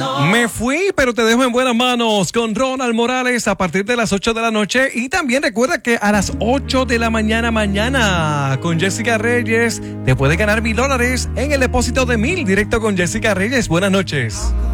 Me fui, pero te dejo en buenas manos con Ronald Morales a partir de las 8 de la noche. Y también recuerda que a las 8 de la mañana con Jessica Reyes te puedes ganar $1,000 en el depósito de 1,000 directo con Jessica Reyes. Buenas noches.